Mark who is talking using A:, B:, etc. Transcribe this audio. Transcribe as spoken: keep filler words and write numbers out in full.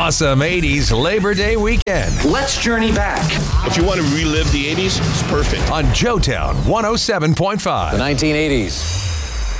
A: awesome eighties Labor Day weekend.
B: Let's journey back.
C: If you want to relive the eighties, it's perfect.
A: On Joetown one oh seven point five.
D: The nineteen eighties.